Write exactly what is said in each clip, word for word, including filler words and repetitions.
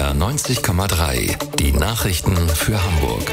R neunzig Komma drei. Die Nachrichten für Hamburg.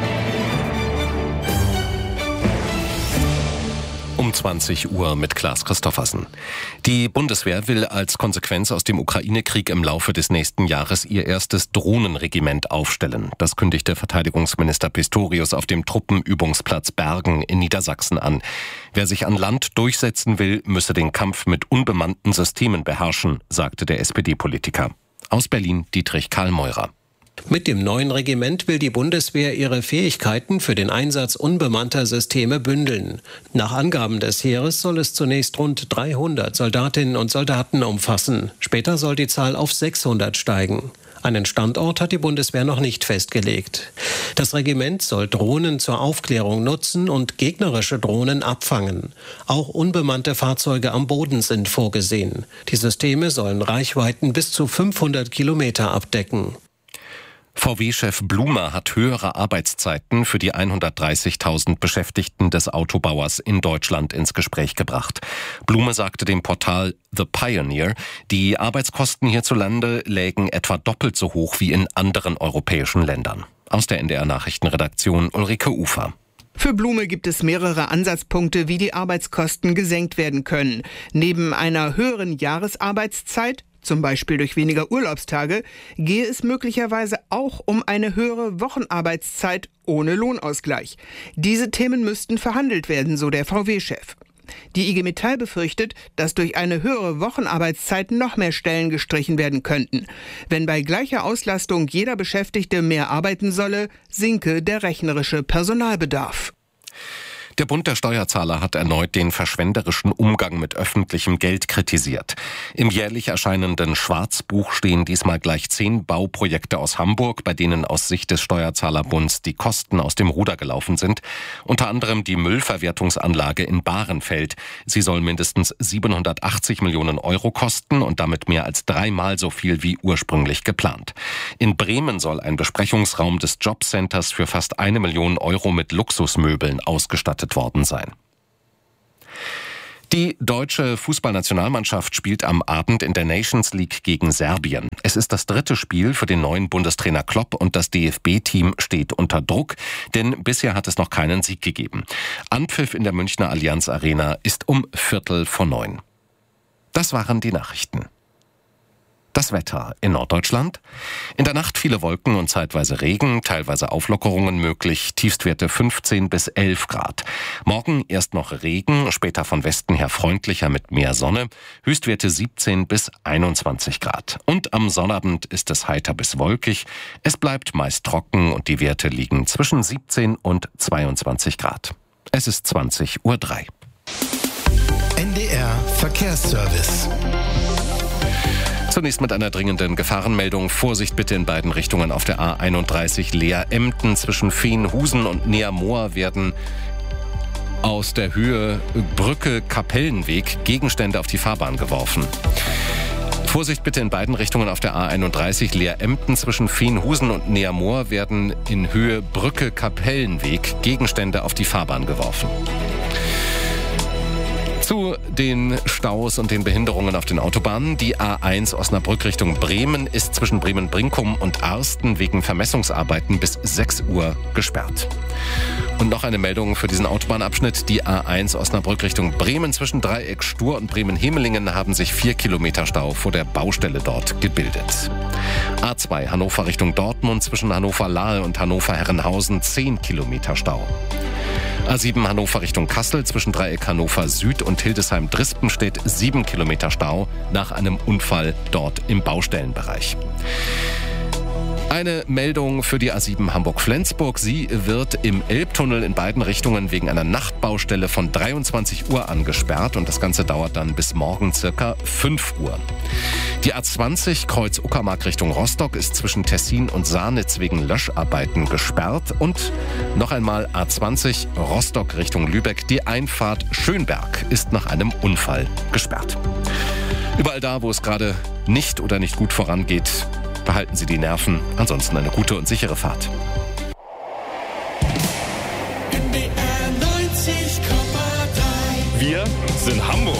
Um zwanzig Uhr mit Klaas Christoffersen. Die Bundeswehr will als Konsequenz aus dem Ukraine-Krieg im Laufe des nächsten Jahres ihr erstes Drohnenregiment aufstellen. Das kündigte Verteidigungsminister Pistorius auf dem Truppenübungsplatz Bergen in Niedersachsen an. Wer sich an Land durchsetzen will, müsse den Kampf mit unbemannten Systemen beherrschen, sagte der S P D-Politiker. Aus Berlin Dietrich Karl-Meurer. Mit dem neuen Regiment will die Bundeswehr ihre Fähigkeiten für den Einsatz unbemannter Systeme bündeln. Nach Angaben des Heeres soll es zunächst rund dreihundert Soldatinnen und Soldaten umfassen. Später soll die Zahl auf sechshundert steigen. Einen Standort hat die Bundeswehr noch nicht festgelegt. Das Regiment soll Drohnen zur Aufklärung nutzen und gegnerische Drohnen abfangen. Auch unbemannte Fahrzeuge am Boden sind vorgesehen. Die Systeme sollen Reichweiten bis zu fünfhundert Kilometer abdecken. V W-Chef Blume hat höhere Arbeitszeiten für die hundertdreißigtausend Beschäftigten des Autobauers in Deutschland ins Gespräch gebracht. Blume sagte dem Portal The Pioneer, die Arbeitskosten hierzulande lägen etwa doppelt so hoch wie in anderen europäischen Ländern. Aus der N D R-Nachrichtenredaktion Ulrike Ufer. Für Blume gibt es mehrere Ansatzpunkte, wie die Arbeitskosten gesenkt werden können. Neben einer höheren Jahresarbeitszeit, zum Beispiel durch weniger Urlaubstage, gehe es möglicherweise auch um eine höhere Wochenarbeitszeit ohne Lohnausgleich. Diese Themen müssten verhandelt werden, so der V W-Chef. Die I G Metall befürchtet, dass durch eine höhere Wochenarbeitszeit noch mehr Stellen gestrichen werden könnten. Wenn bei gleicher Auslastung jeder Beschäftigte mehr arbeiten solle, sinke der rechnerische Personalbedarf. Der Bund der Steuerzahler hat erneut den verschwenderischen Umgang mit öffentlichem Geld kritisiert. Im jährlich erscheinenden Schwarzbuch stehen diesmal gleich zehn Bauprojekte aus Hamburg, bei denen aus Sicht des Steuerzahlerbunds die Kosten aus dem Ruder gelaufen sind. Unter anderem die Müllverwertungsanlage in Bahrenfeld. Sie soll mindestens siebenhundertachtzig Millionen Euro kosten und damit mehr als dreimal so viel wie ursprünglich geplant. In Bremen soll ein Besprechungsraum des Jobcenters für fast eine Million Euro mit Luxusmöbeln ausgestattet worden sein. Die deutsche Fußballnationalmannschaft spielt am Abend in der Nations League gegen Serbien. Es ist das dritte Spiel für den neuen Bundestrainer Klopp und das D F B-Team steht unter Druck, denn bisher hat es noch keinen Sieg gegeben. Anpfiff in der Münchner Allianz Arena ist um Viertel vor neun. Das waren die Nachrichten. Das Wetter in Norddeutschland. In der Nacht viele Wolken und zeitweise Regen, teilweise Auflockerungen möglich, Tiefstwerte fünfzehn bis elf Grad. Morgen erst noch Regen, später von Westen her freundlicher mit mehr Sonne, Höchstwerte siebzehn bis einundzwanzig Grad. Und am Sonnabend ist es heiter bis wolkig, es bleibt meist trocken und die Werte liegen zwischen siebzehn und zweiundzwanzig Grad. Es ist zwanzig Uhr drei. N D R Verkehrsservice. Zunächst mit einer dringenden Gefahrenmeldung. Vorsicht bitte in beiden Richtungen auf der A einunddreißig Leer-Emden. Zwischen Veenhusen und Neamoor werden aus der Höhe Brücke-Kapellenweg Gegenstände auf die Fahrbahn geworfen. Vorsicht bitte in beiden Richtungen auf der A einunddreißig Leer-Emden. Zwischen Veenhusen und Neamoor werden in Höhe Brücke-Kapellenweg Gegenstände auf die Fahrbahn geworfen. Zu den Staus und den Behinderungen auf den Autobahnen. Die A eins Osnabrück Richtung Bremen ist zwischen Bremen-Brinkum und Arsten wegen Vermessungsarbeiten bis sechs Uhr gesperrt. Und noch eine Meldung für diesen Autobahnabschnitt. Die A eins Osnabrück Richtung Bremen zwischen Dreieck Stur und Bremen-Hemelingen haben sich vier Kilometer Stau vor der Baustelle dort gebildet. A zwei Hannover Richtung Dortmund zwischen Hannover-Lahe und Hannover-Herrenhausen zehn Kilometer Stau. A sieben Hannover Richtung Kassel zwischen Dreieck Hannover Süd und Hildesheim-Drispenstedt sieben Kilometer Stau nach einem Unfall dort im Baustellenbereich. Eine Meldung für die A sieben Hamburg-Flensburg. Sie wird im Elbtunnel in beiden Richtungen wegen einer Nachtbaustelle von dreiundzwanzig Uhr angesperrt und das Ganze dauert dann bis morgen circa fünf Uhr. Die A zwanzig Kreuz Uckermark Richtung Rostock ist zwischen Tessin und Sahnitz wegen Löscharbeiten gesperrt und noch einmal A zwanzig Rostock Richtung Lübeck. Die Einfahrt Schönberg ist nach einem Unfall gesperrt. Überall da, wo es gerade nicht oder nicht gut vorangeht, behalten Sie die Nerven. Ansonsten eine gute und sichere Fahrt. N D R neunzig Komma drei. Wir sind Hamburg.